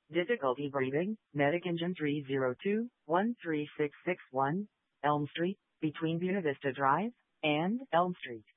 Difficulty breathing, Medic Engine 302-13661, Elm Street, between Buena Vista Drive and Elm Street.